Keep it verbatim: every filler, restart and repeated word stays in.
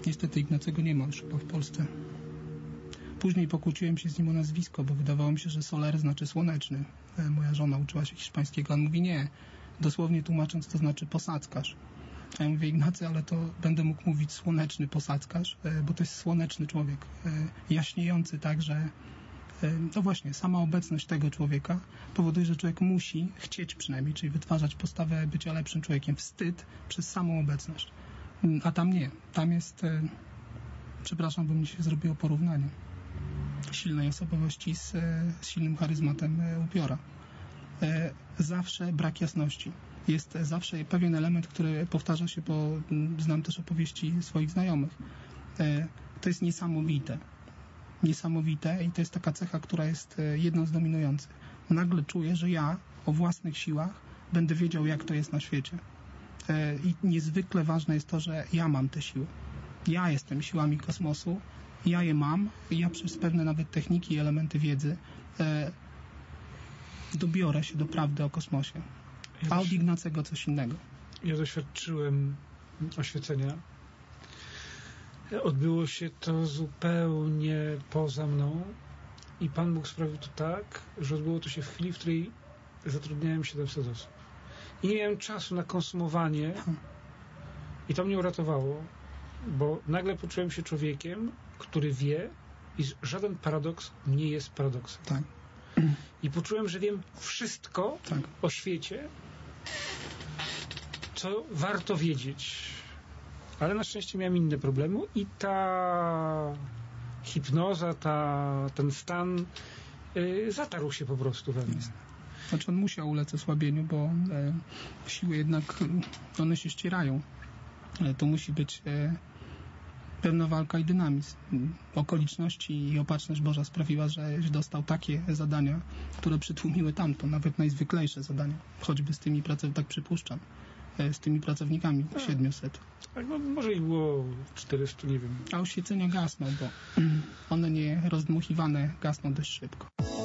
Niestety Ignacego nie ma już chyba w Polsce. Później pokłóciłem się z nim o nazwisko, bo wydawało mi się, że Soler znaczy słoneczny. Moja żona uczyła się hiszpańskiego, on mówi nie. Dosłownie tłumacząc to znaczy posadzkarz. A ja mówię, Ignacy, ale to będę mógł mówić słoneczny posadzkarz, bo to jest słoneczny człowiek. Jaśniejący tak, że no właśnie, sama obecność tego człowieka powoduje, że człowiek musi chcieć przynajmniej, czyli wytwarzać postawę bycia lepszym człowiekiem, wstyd przez samą obecność. A tam nie. Tam jest, przepraszam, bo mi się zrobiło porównanie silnej osobowości z, z silnym charyzmatem upiora. Zawsze brak jasności. Jest zawsze pewien element, który powtarza się, bo znam też opowieści swoich znajomych. To jest niesamowite. Niesamowite i to jest taka cecha, która jest jedną z dominujących. Nagle czuję, że ja o własnych siłach będę wiedział, jak to jest na świecie. I niezwykle ważne jest to, że ja mam te siły. Ja jestem siłami kosmosu, ja je mam i ja przez pewne nawet techniki i elementy wiedzy e, dobiorę się do prawdy o kosmosie. A od Ignacego coś innego. Ja doświadczyłem oświecenia. Odbyło się to zupełnie poza mną i Pan Bóg sprawił to tak, że odbyło to się w chwili, w której zatrudniałem siedemset osób. I nie miałem czasu na konsumowanie i to mnie uratowało, bo nagle poczułem się człowiekiem, który wie, iż żaden paradoks nie jest paradoksem. Tak. I poczułem, że wiem wszystko tak. o świecie, co warto wiedzieć. Ale na szczęście miałem inne problemy i ta hipnoza, ta, ten stan yy, zatarł się po prostu we mnie. Znaczy on musiał ulec osłabieniu, bo e, siły jednak one się ścierają. E, to musi być e, pewna walka i dynamizm. Okoliczności i opatrzność Boża sprawiła, że dostał takie zadania, które przytłumiły tamto, nawet najzwyklejsze zadania. Choćby z tymi pracownikami, tak przypuszczam, e, z tymi pracownikami A, siedmiuset. Tak, no, może ich było czterysta, nie wiem. A oświecenia gasną, bo one nie rozdmuchiwane gasną dość szybko.